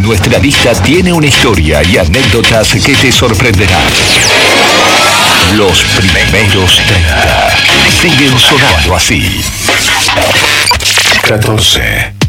Nuestra lista tiene una historia y anécdotas que te sorprenderán. Los primeros 30 siguen sonando así. 14.